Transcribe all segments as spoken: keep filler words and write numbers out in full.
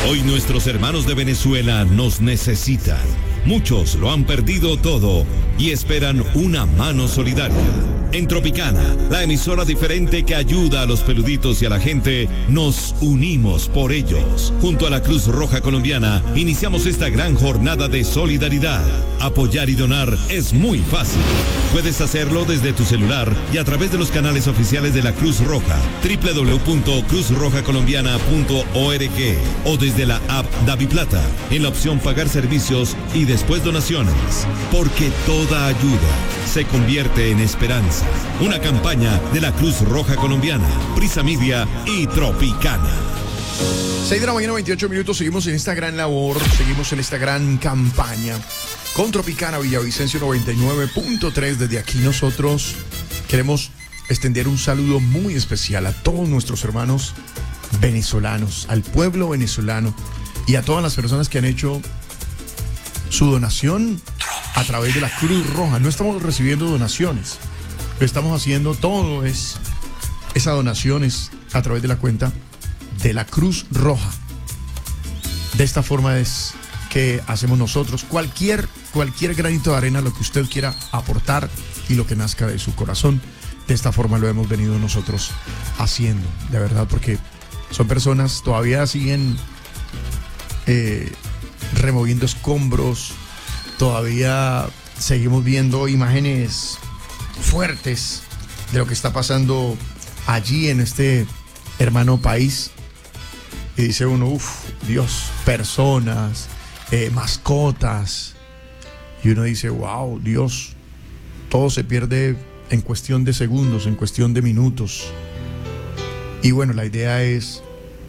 Hoy nuestros hermanos de Venezuela nos necesitan. Muchos lo han perdido todo y esperan una mano solidaria. En Tropicana, la emisora diferente que ayuda a los peluditos y a la gente, nos unimos por ellos. Junto a la Cruz Roja Colombiana, iniciamos esta gran jornada de solidaridad. Apoyar y donar es muy fácil. Puedes hacerlo desde tu celular y a través de los canales oficiales de la Cruz Roja, doble u doble u doble u punto cruz roja colombiana punto org, o desde la app DaviPlata, en la opción Pagar Servicios y después Donaciones. Porque toda ayuda se convierte en esperanza. Una campaña de la Cruz Roja Colombiana, Prisa Media y Tropicana. seis de la mañana, veintiocho minutos. Seguimos en esta gran labor, seguimos en esta gran campaña con Tropicana Villavicencio noventa y nueve punto tres. Desde aquí nosotros queremos extender un saludo muy especial a todos nuestros hermanos venezolanos, al pueblo venezolano y a todas las personas que han hecho su donación a través de la Cruz Roja. No estamos recibiendo donaciones, lo estamos haciendo todo es esa donación es a través de la cuenta de la Cruz Roja. De esta forma es que hacemos nosotros cualquier cualquier granito de arena, lo que usted quiera aportar y lo que nazca de su corazón. De esta forma lo hemos venido nosotros haciendo, de verdad, porque son personas todavía siguen eh, removiendo escombros, todavía seguimos viendo imágenes fuertes de lo que está pasando allí en este hermano país. Y dice uno, uff, Dios, personas, eh, mascotas. Y uno dice, wow, Dios, todo se pierde en cuestión de segundos, en cuestión de minutos. Y bueno, la idea es,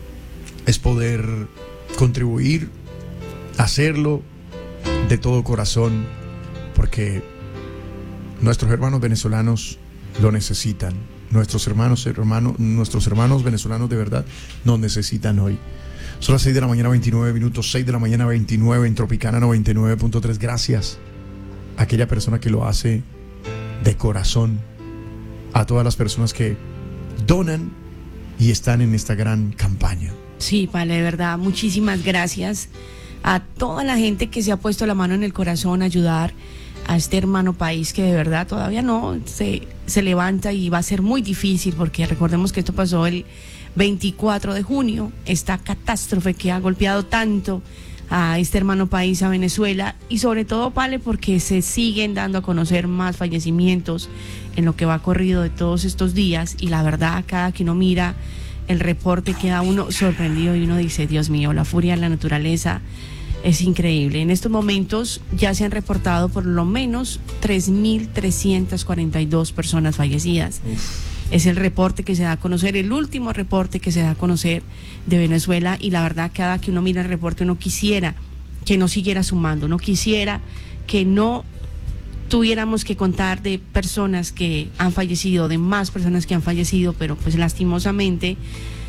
es poder contribuir, hacerlo de todo corazón, porque nuestros hermanos venezolanos lo necesitan. Nuestros hermanos, hermanos, nuestros hermanos venezolanos de verdad nos necesitan hoy. Son las seis de la mañana, veintinueve minutos, seis de la mañana, veintinueve en Tropicana noventa y nueve punto tres. Gracias a aquella persona que lo hace de corazón, a todas las personas que donan y están en esta gran campaña. Sí, vale, de verdad, muchísimas gracias a toda la gente que se ha puesto la mano en el corazón a ayudar a este hermano país que de verdad todavía no se, se levanta y va a ser muy difícil, porque recordemos que esto pasó el veinticuatro de junio, esta catástrofe que ha golpeado tanto a este hermano país, a Venezuela, y sobre todo, vale, porque se siguen dando a conocer más fallecimientos en lo que va corrido de todos estos días, y la verdad, cada que uno mira el reporte queda uno sorprendido y uno dice, Dios mío, la furia de la naturaleza es increíble. En estos momentos ya se han reportado por lo menos tres mil trescientas cuarenta y dos personas fallecidas. Uf. Es el reporte que se da a conocer, el último reporte que se da a conocer de Venezuela, y la verdad, cada que uno mira el reporte uno quisiera que no siguiera sumando, no quisiera que no tuviéramos que contar de personas que han fallecido, de más personas que han fallecido, pero pues lastimosamente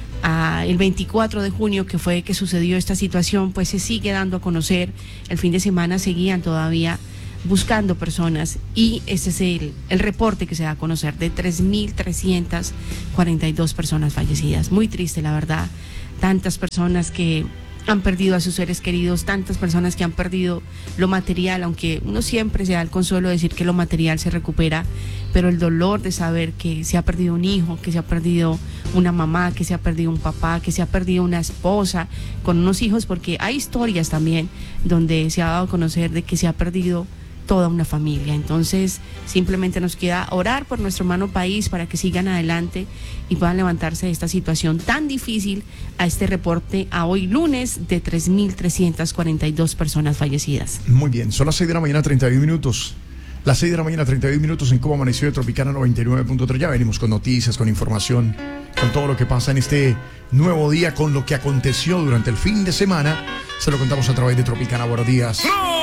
a el veinticuatro de junio, que fue que sucedió esta situación, pues se sigue dando a conocer. El fin de semana seguían todavía buscando personas, y este es el, el reporte que se da a conocer de tres mil trescientas cuarenta y dos personas fallecidas. Muy triste, la verdad, tantas personas que han perdido a sus seres queridos, tantas personas que han perdido lo material, aunque uno siempre se da el consuelo de decir que lo material se recupera, pero el dolor de saber que se ha perdido un hijo, que se ha perdido una mamá, que se ha perdido un papá, que se ha perdido una esposa con unos hijos, porque hay historias también donde se ha dado a conocer de que se ha perdido toda una familia. Entonces simplemente nos queda orar por nuestro hermano país para que sigan adelante y puedan levantarse de esta situación tan difícil, a este reporte a hoy lunes de tres mil trescientas cuarenta y dos personas fallecidas. Muy bien, son las seis de la mañana, treinta y uno minutos. Las seis de la mañana, treinta y uno minutos en Cómo Amaneció de Tropicana noventa y nueve punto tres. Ya venimos con noticias, con información, con todo lo que pasa en este nuevo día, con lo que aconteció durante el fin de semana. Se lo contamos a través de Tropicana. Buenos días. ¡No!